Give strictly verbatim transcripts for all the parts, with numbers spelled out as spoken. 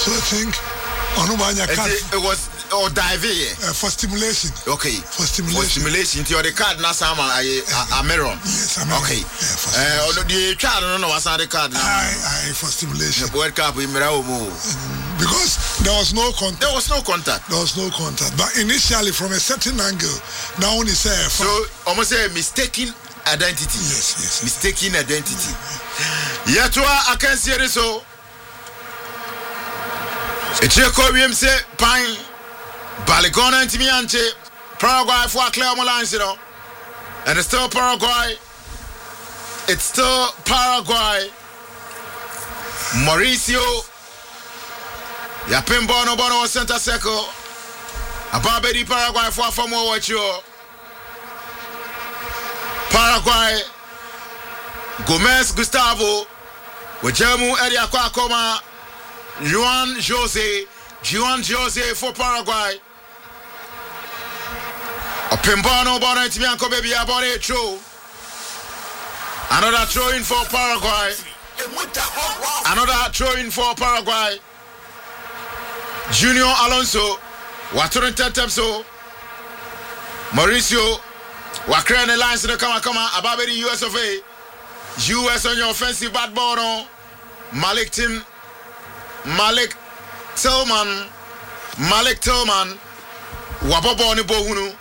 So I think Onumanya card. It was or diving uh, for stimulation. Okay. For stimulation. For stimulation. You the card na sama a a mirror. Yes, I mean. Okay. Yeah, for uh, the card no no was the card now. I I for stimulation. The World Cup in Mirawo. Because there was no contact. There was no contact. There was no contact. But initially, from a certain angle, now only say. So almost say mistaken identity. Yes, yes. Mistaken identity. Yet I can see it so. It's a Korean say pine. Baligona and Timiante, Paraguay for Clear Malines, you know. And it's still Paraguay. It's still Paraguay. Mauricio. Yapim Bono Bono Center Circle. Ababedi Paraguay for for more what you. Paraguay. Gomez Gustavo. Wajemu Eddie Aquacoma. Juan Jose. Juan Jose for Paraguay. A Pimbano Bonnet Bianco baby about it true. Another throw in for Paraguay. Another throw in for Paraguay. Junior Alonso. Waturin Tetemso. Mauricio. Wakren the lines in the Kama Kama. Ababedi U S of A. U S on your offensive bad ball. Malik Tim. Malik Tillman, Malik Tillman, Wapoponu Bohunu,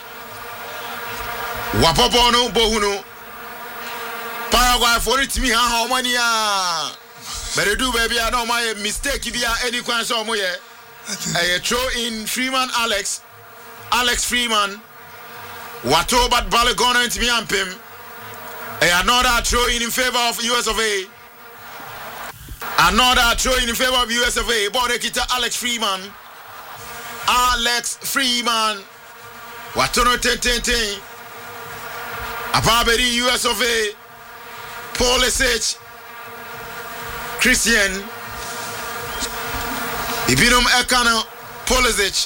Wapoponu Bohunu, Paraguay for it to me how many are. But I do, baby, I know my mistake if you are any question of moye. I throw in Freeman Alex, Alex Freeman, Wato but Balagona and me and Pim. I another throw in in favor of U S of A. Another throw in favor of U S of A. Bodekita Alex Freeman. Alex Freeman. Watono ten ten ten. Ababedi U S of A. Pulisic. Christian. Ibinum Ekano. Pulisic.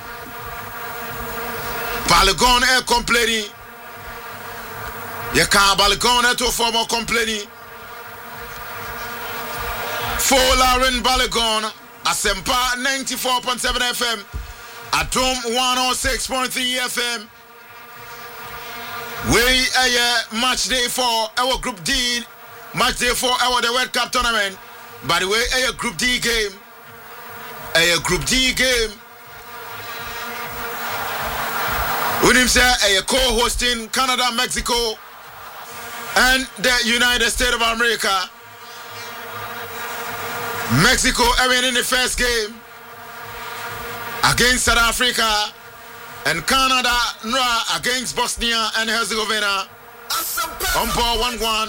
Balogun e complaining. Yeka Balogun e to form complaining. For Lauren Balogun, Asempa ninety-four point seven F M, Atom one oh six point three F M. We a match day for our Group D, match day for our the World Cup tournament. By the way, a Group D game, a Group D game. Unim say a co-hosting Canada, Mexico, and the United States of America. Mexico winning in the first game against South Africa, and Canada against Bosnia and Herzegovina. Umpire one one.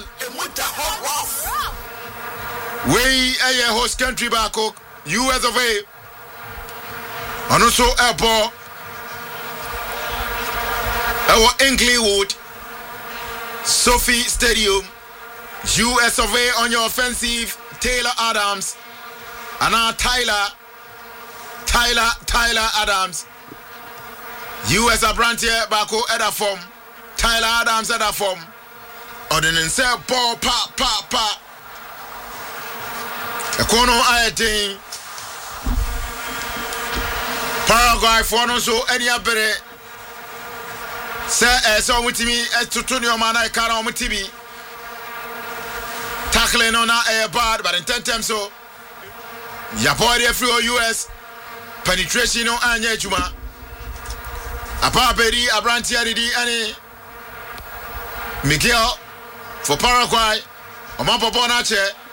We a host country back U S of A. And also airport. Our Inglewood Sophie Stadium. U S of A on your offensive. Taylor Adams. And now Tyler, Tyler, Tyler Adams. U S a branch here, Bako Eda form. Tyler Adams Eda form. Ordinance say ball, pa, pa, pa. A corner I think. Paraguay for no so any abere. Say, eh, so with me, eh, to turn your man, I can't on with T V. Tackling on a bad, but in ten times so. Yapori free U S penetration on Anya Juma. Ababedi Abrantia Didi any Miguel for Paraguay. Omapo Bonache.